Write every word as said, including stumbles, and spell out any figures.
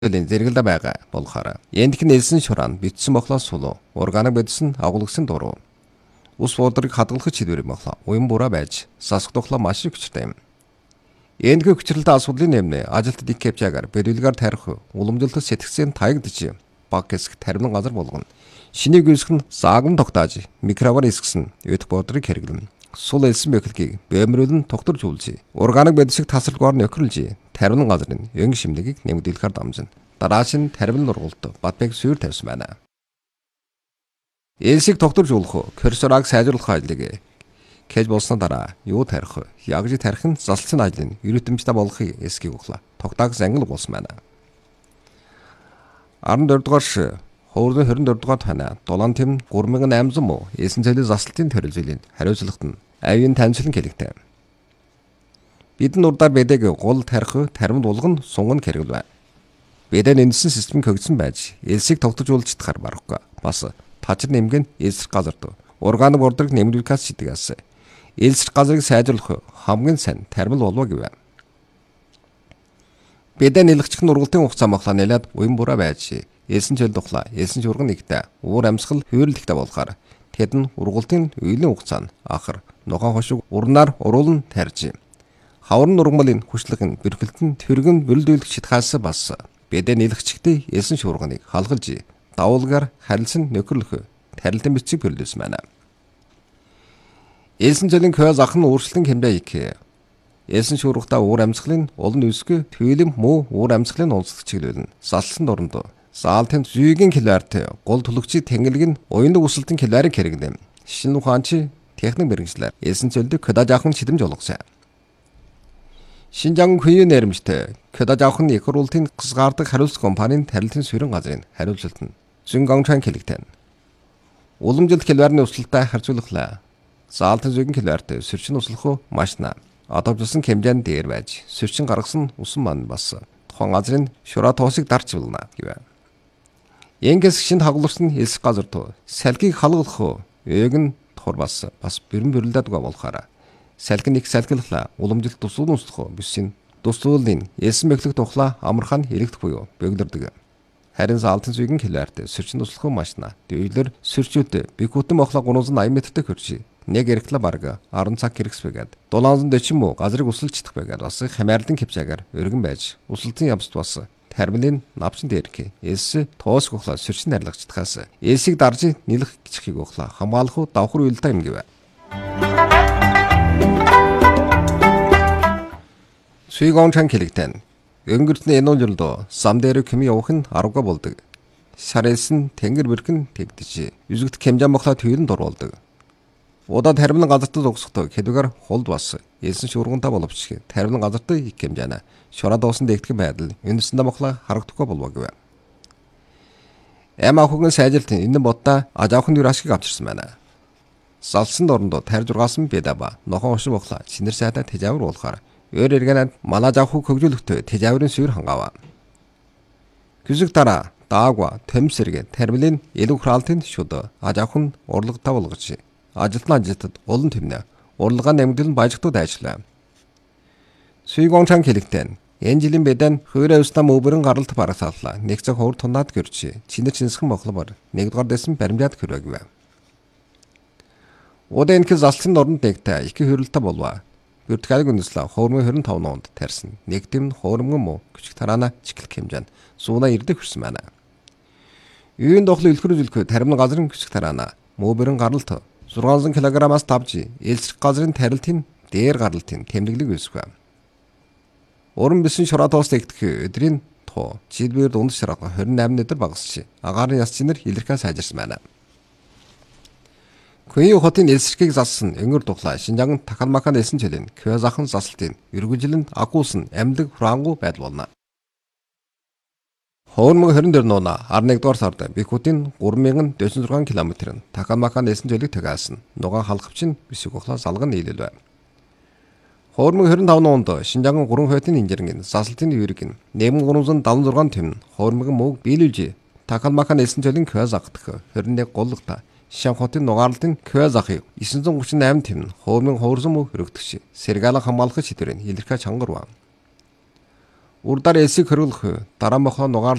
зэрэгэлдэ байгаа болохоор эндх нэлсэн шураан битсэн бохлоо сулуу органик бодис нь агуулгсан дуруу ус буудрыг хадгалах чиглэл бохлоо уян бураа байж засах тухлаа маш их хүчтэй юм. Эндх хүчрэлтэй асуудлын нэмнэ ажилтнууд их кепчагаар бэлгэлгээр тарих уламжлалт сэтгцэн таягдж баг хэсэг тармин газар болгоно. Шинийг үүсгэн заагм тогтоож микровар эсгсэн өдөх буудрыг хэрэглэн сул элсэн бэхлэгийг бэмрүүлэн тогтворж үлжээ. Органик бодисыг тасралгаар нөхрөлж тармин газрын өнгө шимлэгийг нэмэгдүүлэхээр дамжина. Дараач нь тармин нургалт батбэг сүйр тавьсан байна. Элсийг тогтворж уулах курсорыг сайжруулах ажлыг кэж болсны дараа юу тарих ягж тарих нь засалсан ажлын ерөөтөмжтэй болохыг эсгийг углаа. Тогтоог зангил болсон байна. арван дөрөв дугаар Ховрын хорин дөрөв дугаар танаа дулаан тэм гурван мянган айман зуун муу эсэн цалин засалтын төрөлжлийн хариуцлагт нь авийн танилцлан хэлэгтэй. Бидэн урдаар бэдэг гол тарих таримд булган сунган хэрэглэв. Бэдэн эндсэн систем хөгжсөн байж элсийг тогтож уулж чадхаар барахгүй. Бас тажир нэмгэн элсрэх газарт органик урдрыг нэмэгдүүлэхээс сэтгээс элсрэх газрыг сайжруулах хамгийн сайн таримл болов гэв. Бэдэн нэлгчих нургалтын хугацаа мохлоо нэлээд уян бураа байж элсэн чөл тухлаа элсэн чурган нэгтээ уур амьсгал хөвөрлөхтэй болохоор тэд нь ургалтын үеийн хугацаанд ахар нугаан хошиг урнаар уруулан тарьж хаврын нургамлын хүчлэгэн бэрхэлтэн тэргэн бүрэлдүүлэх шитхаас бас бэдэ нэлгчгтэй элсэн чурганыг халгалж давуулгаар харилсан нөхөрлөх тарилтын бичиг бүрлдсэн байна. Элсэн чөлийн кёз ах нь өөрчлөлтөн хэмжээ их элсэн чургатаа уур амьсгалын олон үсгэ төвлөм муу уур амьсгалын онцлог чиглэлэн салсан дуранд заалтын зүйгийн килоарт гол төлөгчийн тэнгэлэг нь уяндаг өсөлтийн килоарыг хэрэглэв. Шинэ ухаанч техник мэрэгчлэр элсэн чөлдөг кодаж авахын чидэмж олгосон. Шинжаан хүнийн нэрмжтэй кодаж авахын их хурлын гысгаардаг хариуцлага компанийн тарилтын суурин газрын хариуцлалт нь зүүн гончон хэлэгтэй. Уламжлалт килоарны өсөлтөд харьцуулахлаа. Заалтын зүйгийн килоарт сөрчин услах машина одовжсон хэмжээнд дээр байж сөрчин гаргасан усан маань бас тухайн газрын шураа тоосыг дарж болно гэв. Энгээс шинэ хагуулсан элсэх газар туу салхийг халгалах өөг нь тохор бас бас бэрэн бэрлээд байгаа болохоор салхин их салхилахла уламжлалт тусуул услах бүсийн тусуулын элсэн бэхлэх тухлаа амархан элэгдэх буюу бөглөрдөг. Харин заалтын зүйгийн килоарт сөрчин услах машина дэвлэр сөрчүүд бикутэн мохлоо гурван аян метртэй хөрчи нэг эрэхлэ барга арван цаг хэрэгс байгаад дулаан дэчин муу газрыг усалж чадах байгаад бас хамаарлын кепчагаар өргөн байж усалтын ямст бас тармилын навчин дээрх элс тоос гохлоо сөрчин харлагч чадхаас элсийг дарж нэлэх гिचхийг гохлоо хамгаалах уу давхар үйлдэл юм гэв. Сүйгончан хэлэгтэн өнгөртний энүүлэлдөө сам дээр хэм явах нь арга болдог. Шарэлс нь тэнгэр бэрхэн тэгдэж үзэгт хэмжээ мохлоо төвлөн дурвалдаг. Удаа тармин газартад угсахдаа хэдвэгээр хулд бас элсэн шуургантай боловч тармин газартад их хэмжээна шураа дуусан дэгдэх байдал үндэсэндээ мохлоо харагдахгүй болов гэв. Эм ахугын сайжилт энэ бодта ажаахын дүр ашиг авчирсан байна. Салсан дорндоо тарж ургаасан бэдаба нохон ошин мохлоо шинэр сайдаа тэжавар уулахаар өөр эргэнад малаж авах хөгжүүлэхтэй тэжаврын сүйр хангаав. Күзэг дараа даагва төмсэрэг тармилын элүү храалтын шуд ажаахын урлагтай болгож ажилтны ажилтад олон тэмнэ урлагаа нэмэгдэл баяжгтууд ажиллаа. Сүйгончан хэлэгтэн энэ жилийн бэдэн хөөрэ устам өвөрөн гаралт барагсааллаа. Нэг цаг ховор тунаад гэрч чинэр чинсхэн мохломор нэгдүгээр дэсэн баримжаад хөрөөгвэ. Удаа энэ залсын дорнд нэгтэй их хөрөлтөй болваа. Бүртгэлэг үндэслээ ховрмын хорин таван онд тарьсан. Нэгдэм ховрмын муу küçük тараана чиглэх хэмжээнд сууна ирдэг хүрсэн байна. Үйн дохлоо илхэр үзүүлэхүй тармин газрын küçük тараана мөбөрөн гаралт зургаан килограммаас тавж элсрэх газрын тарилтын дээр гаралтын тэмдэглэг үүсгэв. Уран бисэн шураа тоос тэгдэх өдрийн тоо жидбэр дунд шараа хорин найман өдөр багасч агаарын яс чинэр илэрхээ сайжирсан байна. Куи хотын элсрэхийг зассан өнгөр тухлаа Шинжаан Такалмакан элсэн чөлөн Кёзахан засалтын эргүүлэн агуулсан амьдаг хураангуй байдал болно. Ховрмын хорин дээр нууна арван нэгдүгээр сард Бикутын гурван мянган дөрвөн зургаан километр Такалмакан элсэн чөлөг тагаасан нугаан халахвчин бисэг ухлаа салган нийлэлвэ. Ховрмын хорин таван онд Шинжаан гурван хойтын инжиргэн засалтын юриг нэмэн гурван дааван зургаан тэм ховрмын мөг биелүүлж Такалмакан элсэн чөлөн Кёзахдах хорин нэг голлогта Шанхотын нугаарлалтын Кёзахыг девять три восемь тэм ховрмын ховрсон мөг хөрөгдөгч Сэргаалан хамгаалах шийдвэрийн илэрхээ чангарваа. Урдаар элсийг хөргөх, дараа мохоо нугаар